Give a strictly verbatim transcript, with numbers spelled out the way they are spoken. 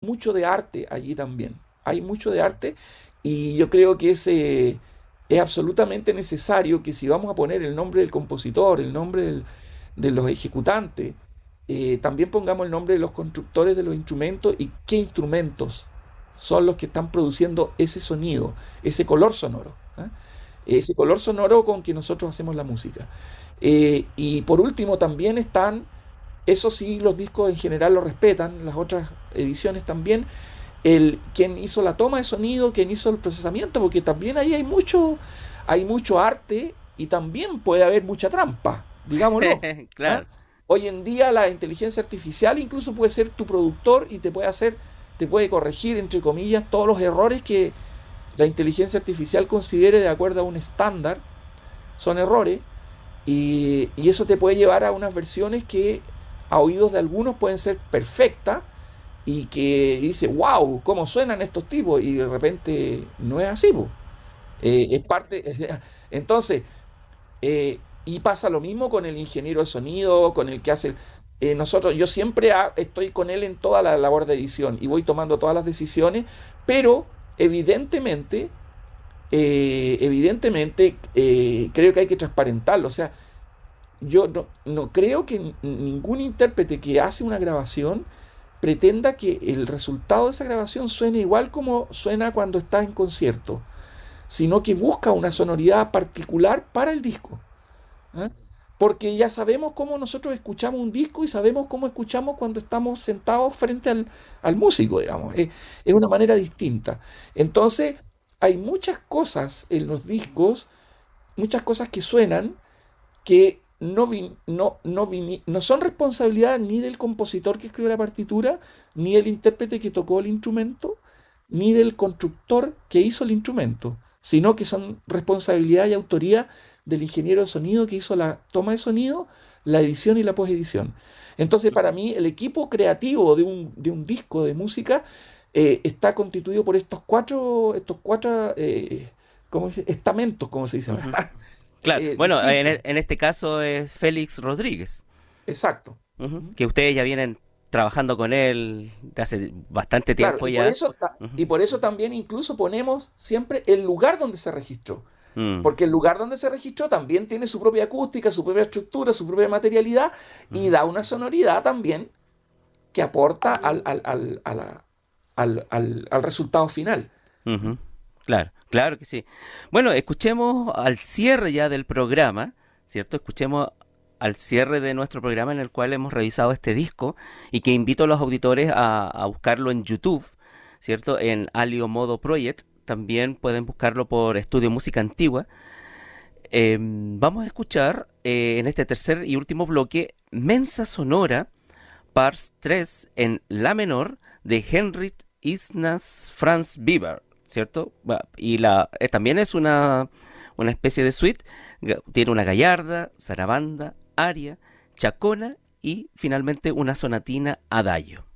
mucho de arte allí también. Hay mucho de arte y yo creo que es, eh, es absolutamente necesario que si vamos a poner el nombre del compositor, el nombre del- de los ejecutantes, eh, también pongamos el nombre de los constructores de los instrumentos y qué instrumentos son los que están produciendo ese sonido, ese color sonoro, ¿ah? Ese color sonoro con que nosotros hacemos la música. Eh, y por último también están, eso sí, los discos en general lo respetan, las otras ediciones también, el quien hizo la toma de sonido, quien hizo el procesamiento, porque también ahí hay mucho, hay mucho arte y también puede haber mucha trampa, digámoslo. ¿Ah? Claro. Hoy en día la inteligencia artificial incluso puede ser tu productor y te puede hacer, te puede corregir, entre comillas, todos los errores que la inteligencia artificial considere de acuerdo a un estándar, son errores, y, y eso te puede llevar a unas versiones que a oídos de algunos pueden ser perfectas y que dice, wow, ¿cómo suenan estos tipos? Y de repente no es así, po. Eh, es parte. Entonces, eh, y pasa lo mismo con el ingeniero de sonido, con el que hace. Eh, nosotros, yo siempre ha- estoy con él en toda la labor de edición y voy tomando todas las decisiones, pero evidentemente, eh, evidentemente eh, creo que hay que transparentarlo. O sea, yo no, no creo que n- ningún intérprete que hace una grabación pretenda que el resultado de esa grabación suene igual como suena cuando está en concierto, sino que busca una sonoridad particular para el disco. ¿Ah? Porque ya sabemos cómo nosotros escuchamos un disco y sabemos cómo escuchamos cuando estamos sentados frente al, al músico, digamos. Es, es una manera distinta. Entonces, hay muchas cosas en los discos, muchas cosas que suenan que no, vin- no, no, vini- no son responsabilidad ni del compositor que escribe la partitura, ni del intérprete que tocó el instrumento, ni del constructor que hizo el instrumento, sino que son responsabilidad y autoría del ingeniero de sonido que hizo la toma de sonido, la edición y la posedición. Entonces, para mí, el equipo creativo de un, de un disco de música eh, está constituido por estos cuatro, estos cuatro eh, ¿cómo se dice? Estamentos, como se dice Ujú. ahora, Claro. eh, Bueno, en, distintos. e- en este caso es Félix Rodríguez, Exacto. ujú, Ujú. que ustedes ya vienen trabajando con él de hace bastante Claro, tiempo y por ya. eso, ta- Ujú. y por eso también incluso ponemos siempre el lugar donde se registró. Mm, Porque el lugar donde se registró también tiene su propia acústica, su propia estructura, su propia materialidad y ujú, da una sonoridad también que aporta al, al, al, a la- al- al- al resultado final. ujú. Claro, claro que sí. Bueno, escuchemos al cierre ya del programa, ¿cierto? Escuchemos al cierre de nuestro programa en el cual hemos revisado este disco y que invito a los auditores a, a buscarlo en YouTube, ¿cierto? En Alio Modo Project. También pueden buscarlo por Estudio Música Antigua. Eh, vamos a escuchar eh, en este tercer y último bloque Mensa Sonora, Pars tres en La menor de Henrik Isnas Franz Bieber, ¿cierto? Va, Y la, eh, también es una, una especie de suite. Ga- Tiene una gallarda, zarabanda, aria, chacona y finalmente una sonatina adagio.